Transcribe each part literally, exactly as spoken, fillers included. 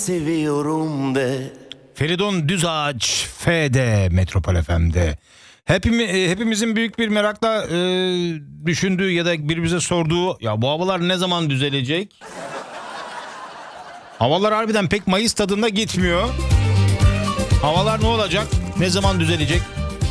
Seviyorum de. Feridun Düzağaç F D Metropol F M'de. Hepimi, e, hepimizin büyük bir merakla e, düşündüğü ya da birbirimize sorduğu, ya bu havalar ne zaman düzelecek? Havalar harbiden pek Mayıs tadında gitmiyor. Havalar ne olacak? Ne zaman düzelecek?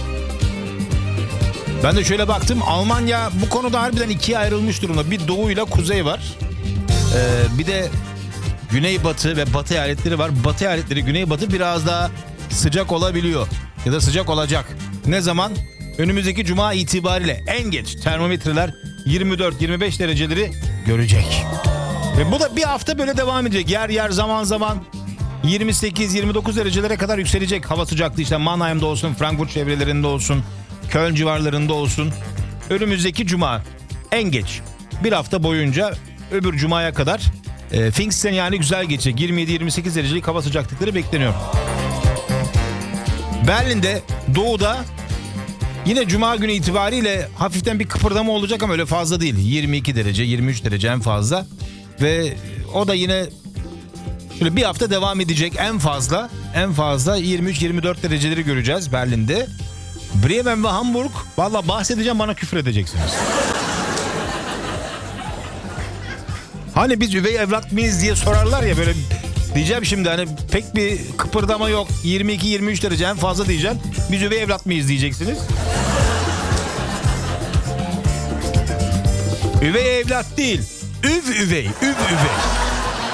Ben de şöyle baktım. Almanya bu konuda harbiden ikiye ayrılmış durumda. Bir doğu ile kuzey var. Ee, bir de güneybatı ve batı eyaletleri var. Batı eyaletleri, güneybatı biraz daha sıcak olabiliyor. Ya da sıcak olacak. Ne zaman? Önümüzdeki cuma itibariyle en geç termometreler yirmi dört yirmi beş dereceleri görecek. Ve bu da bir hafta böyle devam edecek. Yer yer zaman zaman yirmi sekiz yirmi dokuz derecelere kadar yükselecek hava sıcaklığı. İşte Mannheim'da olsun, Frankfurt çevrelerinde olsun, Köln civarlarında olsun. Önümüzdeki cuma en geç bir hafta boyunca öbür cumaya kadar e, Pfingsten yani güzel geçecek. yirmi yedi yirmi sekiz derecelik hava sıcaklıkları bekleniyor. Berlin'de doğuda yine cuma günü itibariyle hafiften bir kıpırdama olacak ama öyle fazla değil. yirmi iki derece, yirmi üç derece en fazla. Ve o da yine şöyle bir hafta devam edecek en fazla. En fazla yirmi üç yirmi dört dereceleri göreceğiz Berlin'de. Bremen ve Hamburg, valla bahsedeceğim, bana küfür edeceksiniz. Hani biz üvey evlat mıyız diye sorarlar ya, böyle diyeceğim şimdi, hani pek bir kıpırdama yok. yirmi iki yirmi üç derece en fazla diyeceğim. Biz üvey evlat mıyız diyeceksiniz. Üvey evlat değil. Üv üvey, üv üvey.